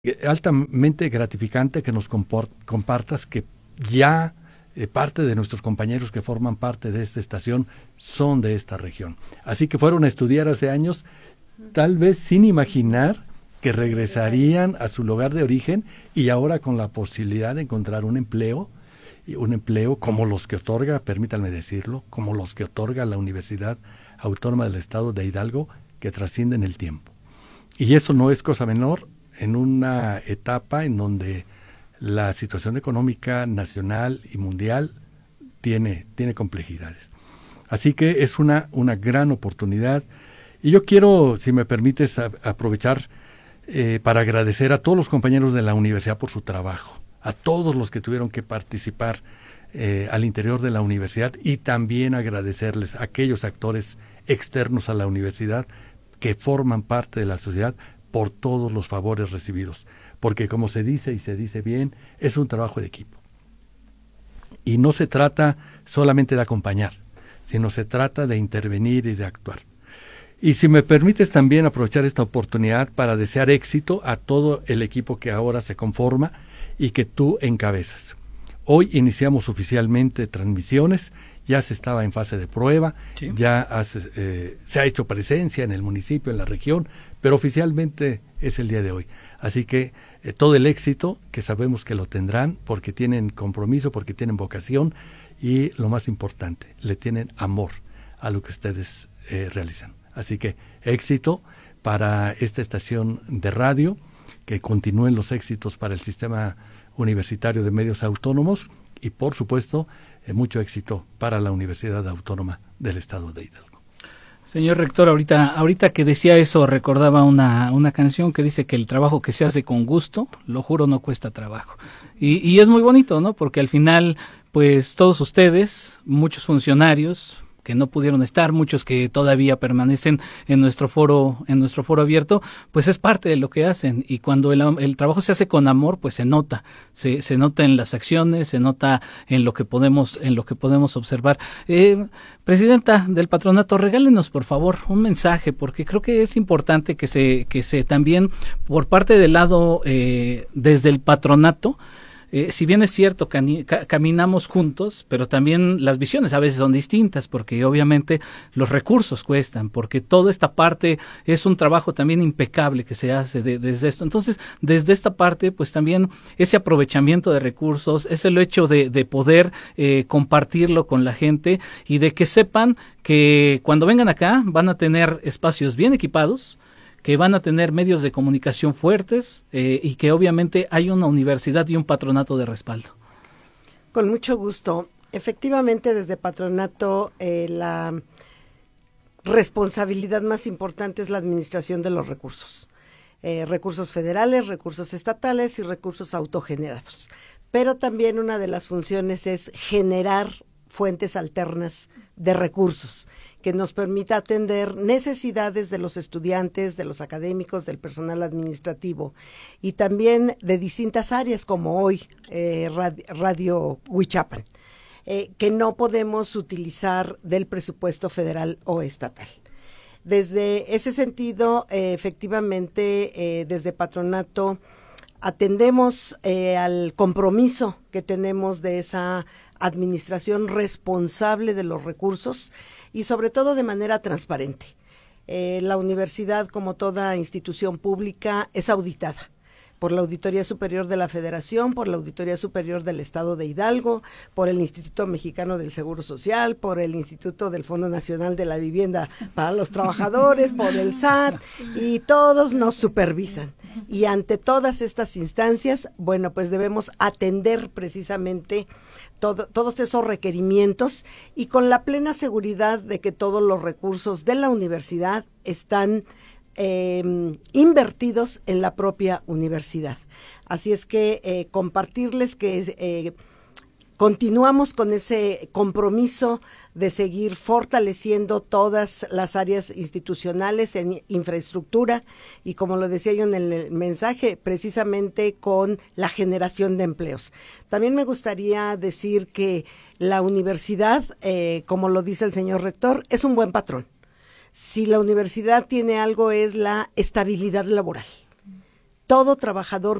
Altamente gratificante que nos compartas que ya parte de nuestros compañeros que forman parte de esta estación son de esta región. Así que fueron a estudiar hace años, tal vez sin imaginar que regresarían a su lugar de origen y ahora con la posibilidad de encontrar un empleo como los que otorga, permítanme decirlo, como los que otorga la Universidad Autónoma del Estado de Hidalgo, que trascienden el tiempo. Y eso no es cosa menor en una etapa en donde la situación económica nacional y mundial tiene complejidades. Así que es una gran oportunidad. Y yo quiero, si me permites, aprovechar para agradecer a todos los compañeros de la universidad por su trabajo, a todos los que tuvieron que participar al interior de la universidad, y también agradecerles a aquellos actores externos a la universidad que forman parte de la sociedad por todos los favores recibidos, porque como se dice y se dice bien, es un trabajo de equipo. Y no se trata solamente de acompañar, sino se trata de intervenir y de actuar. Y si me permites también aprovechar esta oportunidad para desear éxito a todo el equipo que ahora se conforma y que tú encabezas. Hoy iniciamos oficialmente transmisiones, ya se estaba en fase de prueba, sí. Se ha hecho presencia en el municipio, en la región, pero oficialmente es el día de hoy. Así que todo el éxito, que sabemos que lo tendrán, porque tienen compromiso, porque tienen vocación y lo más importante, le tienen amor a lo que ustedes realizan. Así que éxito para esta estación de radio, que continúen los éxitos para el Sistema Universitario de Medios Autónomos y, por supuesto, mucho éxito para la Universidad Autónoma del Estado de Hidalgo. Señor rector, ahorita que decía eso, recordaba una canción que dice que el trabajo que se hace con gusto, lo juro, no cuesta trabajo. Y es muy bonito, ¿no? Porque al final, pues todos ustedes, muchos funcionarios que no pudieron estar, muchos que todavía permanecen en nuestro foro abierto, pues es parte de lo que hacen, y cuando el trabajo se hace con amor, pues se nota en las acciones, se nota en lo que podemos observar. Presidenta del patronato, regálenos por favor un mensaje, porque creo que es importante que se también por parte del lado desde el patronato. Si bien es cierto, caminamos juntos, pero también las visiones a veces son distintas, porque obviamente los recursos cuestan, porque toda esta parte es un trabajo también impecable que se hace desde esto. Entonces, desde esta parte, pues también ese aprovechamiento de recursos, es el hecho de poder compartirlo con la gente y de que sepan que cuando vengan acá van a tener espacios bien equipados, que van a tener medios de comunicación fuertes y que obviamente hay una universidad y un patronato de respaldo. Con mucho gusto. Efectivamente, desde patronato la responsabilidad más importante es la administración de los recursos. Recursos federales, recursos estatales y recursos autogenerados. Pero también una de las funciones es generar fuentes alternas de recursos que nos permita atender necesidades de los estudiantes, de los académicos, del personal administrativo y también de distintas áreas como hoy Radio Huichapan, que no podemos utilizar del presupuesto federal o estatal. Desde ese sentido, efectivamente, desde patronato atendemos al compromiso que tenemos de esa administración responsable de los recursos y sobre todo de manera transparente. La universidad, como toda institución pública, es auditada por la Auditoría Superior de la Federación, por la Auditoría Superior del Estado de Hidalgo, por el Instituto Mexicano del Seguro Social, por el Instituto del Fondo Nacional de la Vivienda para los Trabajadores, por el SAT, y todos nos supervisan. Y ante todas estas instancias, bueno, pues debemos atender precisamente todos esos requerimientos y con la plena seguridad de que todos los recursos de la universidad están invertidos en la propia universidad. Así es que compartirles que continuamos con ese compromiso de seguir fortaleciendo todas las áreas institucionales en infraestructura y, como lo decía yo en el mensaje, precisamente con la generación de empleos. También me gustaría decir que la universidad, como lo dice el señor rector, es un buen patrón. Si la universidad tiene algo, es la estabilidad laboral. todo trabajador